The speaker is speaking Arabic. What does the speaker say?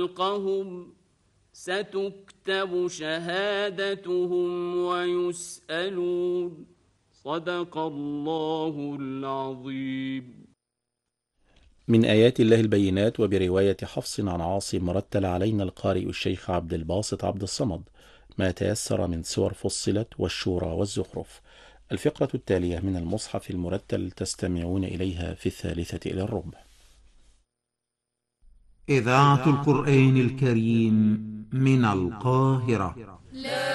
خلقهم ستكتب شهادتهم ويسألون. صدق الله العظيم. من آيات الله البينات. وبرواية حفص عن عاصم رتل علينا القارئ الشيخ عبد الباسط عبد الصمد ما تيسر من سور فصلت والشورى والزخرف. الفقرة التالية من المصحف المرتل تستمعون إليها في 1:03. إذاعة القرآن الكريم من القاهرة.